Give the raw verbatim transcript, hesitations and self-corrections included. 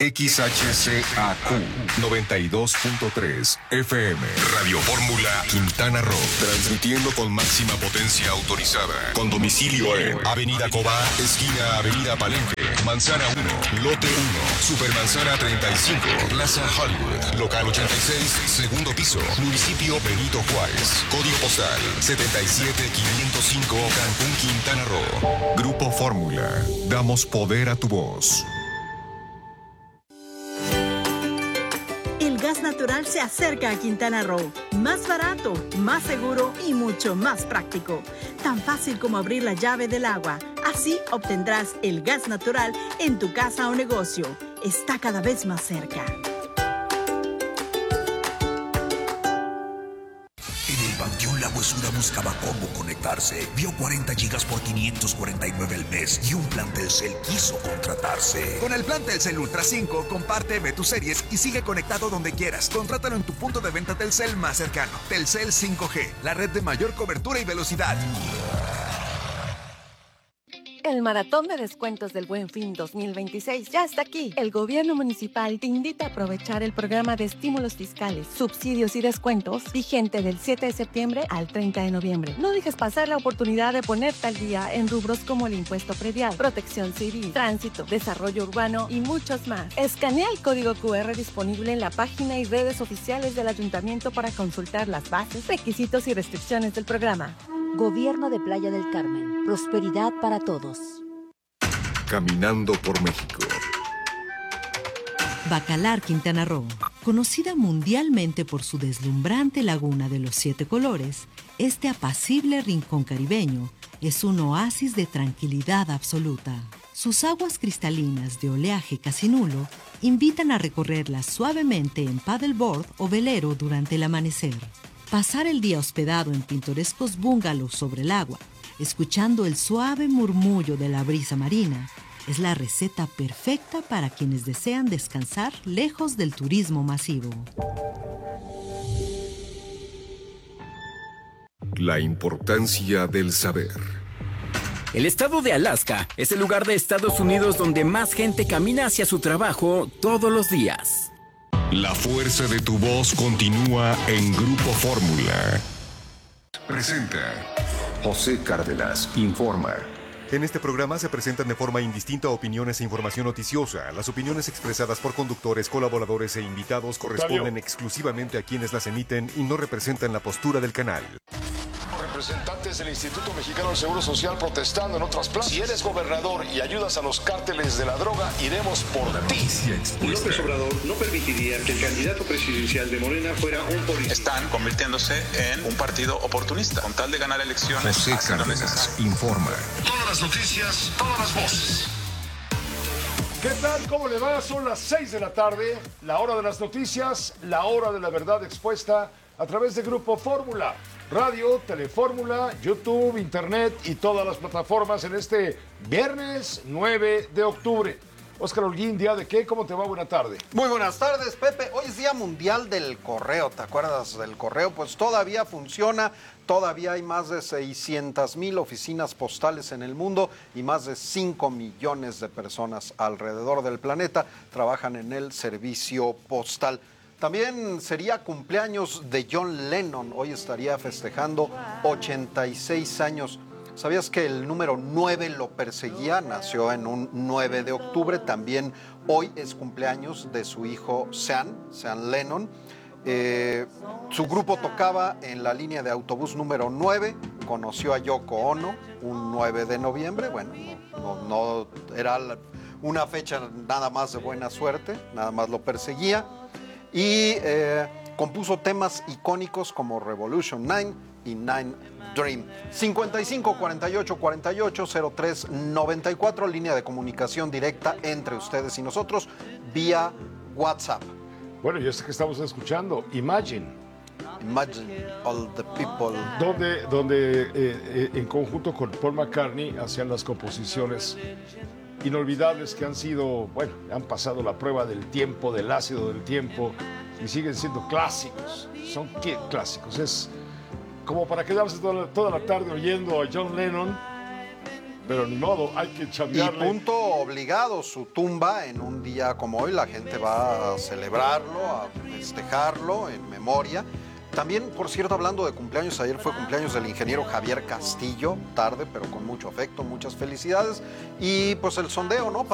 X H C A Q noventa y dos punto tres F M. Radio Fórmula Quintana Roo. Transmitiendo con máxima potencia autorizada. Con domicilio en Avenida Cobá, esquina Avenida Palenque, Manzana uno, Lote uno, Supermanzana treinta y cinco, Plaza Hollywood, Local ochenta y seis, segundo piso, Municipio Benito Juárez. Código postal setenta y siete quinientos cinco, Cancún, Quintana Roo. Grupo Fórmula. Damos poder a tu voz. El gas natural se acerca a Quintana Roo. Más barato, más seguro y mucho más práctico. Tan fácil como abrir la llave del agua. Así obtendrás el gas natural en tu casa o negocio. Está cada vez más cerca. En el Panteón La Huesuda buscaba cómo conectarse. Vio cuarenta gigas por quinientos cuarenta y nueve al mes y un plan Telcel quiso contratarse. Con el plan Telcel Ultra cinco, comparte, ve tus series y sigue conectado donde quieras. Contrátalo en tu punto de venta Telcel más cercano. Telcel cinco G, la red de mayor cobertura y velocidad. El maratón de descuentos del Buen Fin dos mil veintiséis ya está aquí. El gobierno municipal te invita a aprovechar el programa de estímulos fiscales, subsidios y descuentos vigente del siete de septiembre al treinta de noviembre. No dejes pasar la oportunidad de ponerte al día en rubros como el impuesto predial, protección civil, tránsito, desarrollo urbano y muchos más. Escanea el código Q R disponible en la página y redes oficiales del ayuntamiento para consultar las bases, requisitos y restricciones del programa. Gobierno de Playa del Carmen. Prosperidad para todos. Caminando por México. Bacalar, Quintana Roo. Conocida mundialmente por su deslumbrante laguna de los siete colores, este apacible rincón caribeño es un oasis de tranquilidad absoluta. Sus aguas cristalinas de oleaje casi nulo invitan a recorrerlas suavemente en paddleboard o velero durante el amanecer. Pasar el día hospedado en pintorescos bungalows sobre el agua, escuchando el suave murmullo de la brisa marina, es la receta perfecta para quienes desean descansar lejos del turismo masivo. La importancia del saber. El estado de Alaska es el lugar de Estados Unidos donde más gente camina hacia su trabajo todos los días. La fuerza de tu voz continúa en Grupo Fórmula. Presenta José Cárdenas informa. En este programa se presentan de forma indistinta opiniones e información noticiosa. Las opiniones expresadas por conductores, colaboradores e invitados corresponden exclusivamente a quienes las emiten y no representan la postura del canal. Representantes del Instituto Mexicano del Seguro Social protestando en otras plazas. Si eres gobernador y ayudas a los cárteles de la droga, iremos por ti. López Obrador no permitiría que el candidato presidencial de Morena fuera un policía. Están convirtiéndose en un partido oportunista con tal de ganar elecciones. José Cárdenas informa. Todas las noticias, todas las voces. ¿Qué tal? ¿Cómo le va? Son las seis de la tarde, la hora de las noticias, la hora de la verdad expuesta a través de Grupo Fórmula. Radio, Telefórmula, YouTube, Internet y todas las plataformas en este viernes nueve de octubre. Óscar Holguín, ¿día de qué? ¿Cómo te va? Buena tarde. Muy buenas tardes, Pepe. Hoy es Día Mundial del Correo. ¿Te acuerdas del correo? Pues todavía funciona. Todavía hay más de seiscientas mil oficinas postales en el mundo y más de cinco millones de personas alrededor del planeta trabajan en el servicio postal. También sería cumpleaños de John Lennon. Hoy estaría festejando ochenta y seis años. ¿Sabías que el número nueve lo perseguía? Nació en un nueve de octubre. También hoy es cumpleaños de su hijo Sean, Sean Lennon. Eh, su grupo tocaba en la línea de autobús número nueve. Conoció a Yoko Ono un nueve de noviembre. Bueno, no, no, no era una fecha nada más de buena suerte. Nada más lo perseguía. Y eh, compuso temas icónicos como Revolution nueve y Nine Dream. cincuenta y cinco, cuarenta y ocho, cuarenta y ocho, cero tres, noventa y cuatro, línea de comunicación directa entre ustedes y nosotros vía WhatsApp. Bueno, y este que estamos escuchando, Imagine. Imagine all the people. Donde, donde eh, eh, en conjunto con Paul McCartney hacían las composiciones inolvidables que han sido, bueno, han pasado la prueba del tiempo, del ácido del tiempo y siguen siendo clásicos. Son ¿qué? Clásicos. Es como para quedarse toda la, toda la tarde oyendo a John Lennon Pero ni modo, hay que chambearle. Y punto obligado, su tumba en un día como hoy, la gente va a celebrarlo, a festejarlo en memoria. También, por cierto, hablando de cumpleaños, ayer fue cumpleaños del ingeniero Javier Castillo, tarde, pero con mucho afecto, muchas felicidades. Y pues el sondeo, ¿no?